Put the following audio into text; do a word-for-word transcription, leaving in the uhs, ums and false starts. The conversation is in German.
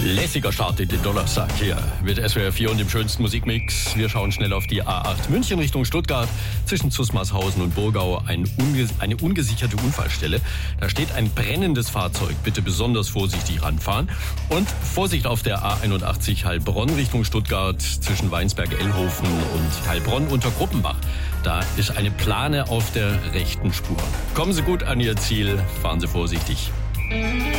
Lässiger Start in den Donnerstag hier mit S W R vier und dem schönsten Musikmix. Wir schauen schnell auf die A acht München Richtung Stuttgart. Zwischen Zusmarshausen und Burgau ein unge- eine ungesicherte Unfallstelle. Da steht ein brennendes Fahrzeug. Bitte besonders vorsichtig ranfahren. Und Vorsicht auf der A einundachtzig Heilbronn Richtung Stuttgart zwischen Weinsberg-Ellhofen und Heilbronn unter Gruppenbach. Da ist eine Plane auf der rechten Spur. Kommen Sie gut an Ihr Ziel, fahren Sie vorsichtig.